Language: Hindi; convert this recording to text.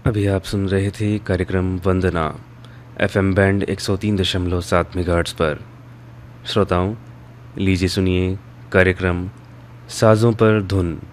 अभी आप सुन रहे थे कार्यक्रम वंदना एफएम बैंड 103.7 मेगाहर्ट्ज़ पर। श्रोताओं, लीजिए सुनिए कार्यक्रम साज़ों पर धुन।